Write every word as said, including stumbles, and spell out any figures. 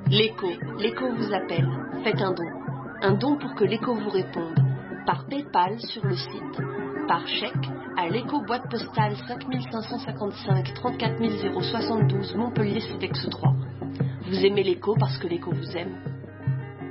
L'écho, l'écho vous appelle. Faites un don. Un don pour que l'écho vous réponde. Par PayPal sur le site. Par chèque à l'écho boîte postale cinq cinq cent cinquante-cinq trente-quatre mille soixante-douze Montpellier Cedex trois. Vous aimez l'écho parce que l'écho vous aime.